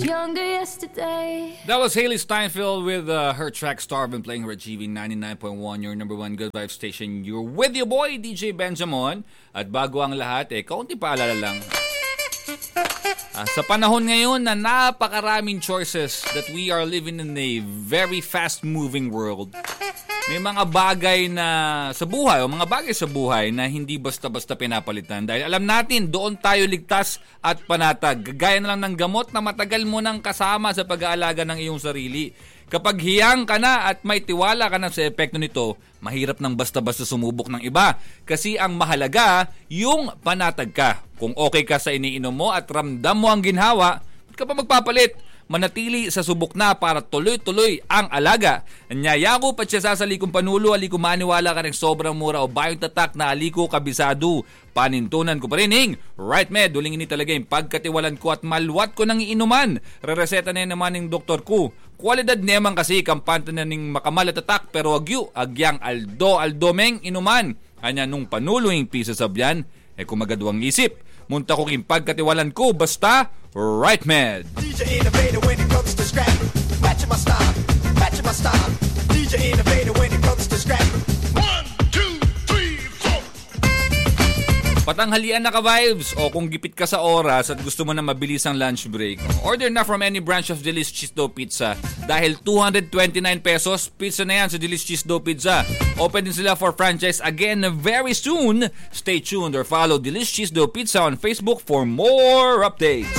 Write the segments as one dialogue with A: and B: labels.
A: Younger yesterday.
B: That was Hailey Steinfeld with her track Starvin' playing her at GV 99.1, your number one good vibe station. You're with your boy, DJ Benjamin. At bago ang lahat, kaunti paalala lang. Sa panahon ngayon na napakaraming choices that we are living in a very fast-moving world, may mga bagay na sa buhay o mga bagay sa buhay na hindi basta-basta pinapalitan dahil alam natin doon tayo ligtas at panatag. Gaya na lang ng gamot na matagal mo nang kasama sa pag-aalaga ng iyong sarili. Kapag hiyang ka na at may tiwala ka na sa epekto nito, mahirap nang basta-basta sumubok ng iba. Kasi ang mahalaga, yung panatag ka. Kung okay ka sa iniinom mo at ramdam mo ang ginhawa, ba't ka pa magpapalit? Manatili sa subok na para tuloy-tuloy ang alaga. Nyayako pa siya sasalikong panulo, aliko maniwala ka ng sobrang mura o bayong tatak na aliko kabisado. Panintunan ko pa rin Right Med, duling ini talaga yung pagkatiwalan ko at malwat ko ng iinuman. Rereseta na naman ng doktor ko. Kwalidad naman kasi kampanta na ng makamal at tatak pero agyu, agyang aldo-aldomeng inuman. Anya nung panulo yung pisa sabyan, kumagadwang isip. Munta ko king pagkatiwalan ko, basta Right Med.
C: DJ Innovator when it comes to scrap. Matching my style, matching my style. DJ Innovator when it comes to scrap. 1, 2, 3, 4.
B: Patanghalian na ka-vibes o kung gipit ka sa oras at gusto mo na mabilis ang lunch break, order na from any branch of Delis Cheese Dough Pizza dahil 229 pesos, pizza na yan sa Delis Cheese Dough Pizza. Open din sila for franchise again very soon. Stay tuned or follow Delis Cheese Dough Pizza on Facebook for more updates.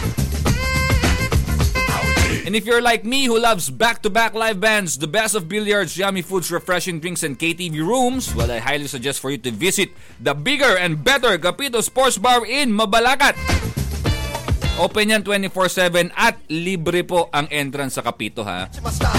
B: And if you're like me who loves back-to-back live bands, the best of billiards, yummy foods, refreshing drinks, and KTV rooms, well, I highly suggest for you to visit the bigger and better Capito Sports Bar in Mabalacat. Open yan 24/7 at libre po ang entrance sa Capito, ha?